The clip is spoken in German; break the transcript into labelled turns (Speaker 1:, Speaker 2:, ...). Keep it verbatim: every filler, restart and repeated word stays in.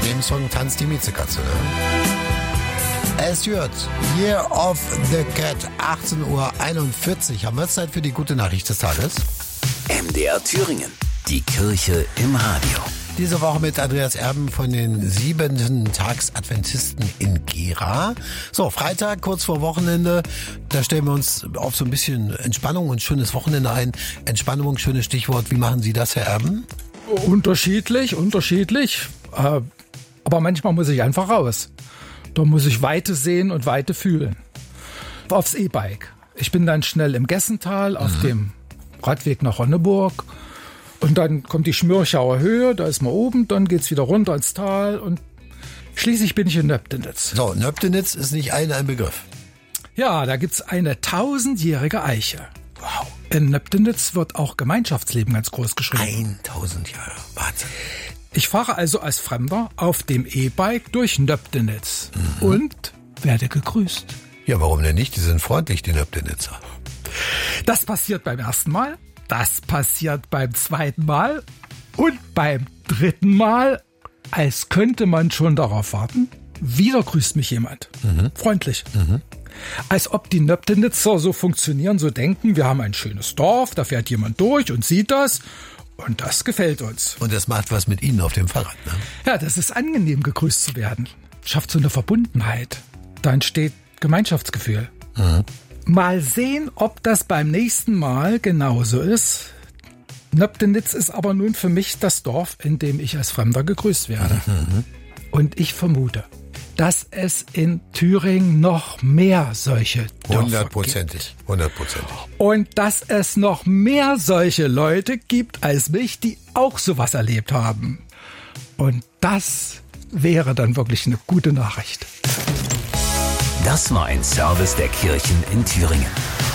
Speaker 1: dem Song tanzt die Miezekatze, ne? Es wird Year of the Cat, achtzehn Uhr einundvierzig. Haben wir Zeit für die gute Nachricht des Tages?
Speaker 2: M D R Thüringen, die Kirche im Radio.
Speaker 1: Diese Woche mit Andreas Erben von den siebenten Tags-Adventisten in Gera. So, Freitag, kurz vor Wochenende. Da stellen wir uns auf so ein bisschen Entspannung und schönes Wochenende ein. Entspannung, schönes Stichwort. Wie machen Sie das, Herr Erben?
Speaker 3: Unterschiedlich, unterschiedlich. Äh, aber manchmal muss ich einfach raus. Da muss ich Weite sehen und Weite fühlen. Aufs E-Bike. Ich bin dann schnell im Gessental auf mhm. dem Radweg nach Ronneburg. Und dann kommt die Schmörchauer Höhe, da ist man oben, dann geht's wieder runter ins Tal und schließlich bin ich in Nöbdenitz.
Speaker 1: So, Nöbdenitz ist nicht ein, ein Begriff.
Speaker 3: Ja, da gibt's eine tausendjährige Eiche.
Speaker 1: Wow.
Speaker 3: In Nöbdenitz wird auch Gemeinschaftsleben ganz groß geschrieben.
Speaker 1: tausend Jahre, Wahnsinn.
Speaker 3: Ich fahre also als Fremder auf dem E-Bike durch Nöbdenitz mhm. und werde gegrüßt.
Speaker 1: Ja, warum denn nicht? Die sind freundlich, die Nöbdenitzer.
Speaker 3: Das passiert beim ersten Mal. Das passiert beim zweiten Mal und beim dritten Mal, als könnte man schon darauf warten, wieder grüßt mich jemand. Mhm. Freundlich. Mhm. Als ob die Nöbdenitzer so funktionieren, so denken, wir haben ein schönes Dorf, da fährt jemand durch und sieht das und das gefällt uns.
Speaker 1: Und das macht was mit Ihnen auf dem Fahrrad, ne?
Speaker 3: Ja, das ist angenehm, gegrüßt zu werden. Schafft so eine Verbundenheit. Da entsteht Gemeinschaftsgefühl. Mhm. Mal sehen, ob das beim nächsten Mal genauso ist. Nöbdenitz ist aber nun für mich das Dorf, in dem ich als Fremder gegrüßt werde. Mhm. Und ich vermute, dass es in Thüringen noch mehr solche Dörfer
Speaker 1: Hundertprozentig.
Speaker 3: gibt.
Speaker 1: Hundertprozentig.
Speaker 3: Und dass es noch mehr solche Leute gibt als mich, die auch sowas erlebt haben. Und das wäre dann wirklich eine gute Nachricht.
Speaker 2: Das war ein Service der Kirchen in Thüringen.